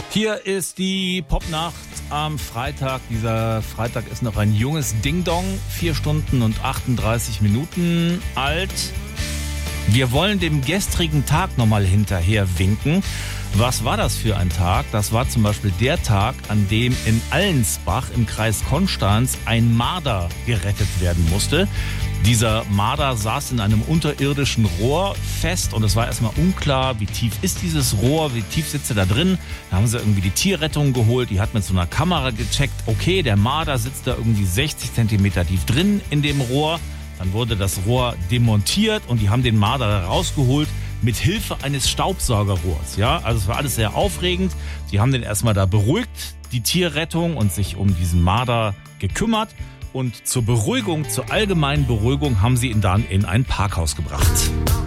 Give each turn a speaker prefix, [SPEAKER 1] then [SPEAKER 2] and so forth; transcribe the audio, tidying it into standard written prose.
[SPEAKER 1] Hier ist die Popnacht am Freitag. Dieser Freitag ist noch ein junges Ding-Dong, 4 Stunden und 38 Minuten alt. Wir wollen dem gestrigen Tag nochmal hinterher winken. Was war das für ein Tag? Das war zum Beispiel der Tag, an dem in Allensbach im Kreis Konstanz ein Marder gerettet werden musste. Dieser Marder saß in einem unterirdischen Rohr fest und es war erstmal unklar, wie tief ist dieses Rohr, wie tief sitzt er da drin. Da haben sie irgendwie die Tierrettung geholt, die hat mit so einer Kamera gecheckt, okay, der Marder sitzt da irgendwie 60 Zentimeter tief drin in dem Rohr. Dann wurde das Rohr demontiert und die haben den Marder rausgeholt mit Hilfe eines Staubsaugerrohrs. Ja, also es war alles sehr aufregend. Die haben den erstmal da beruhigt, die Tierrettung, und sich um diesen Marder gekümmert. Und zur Beruhigung, zur allgemeinen Beruhigung haben sie ihn dann in ein Parkhaus gebracht.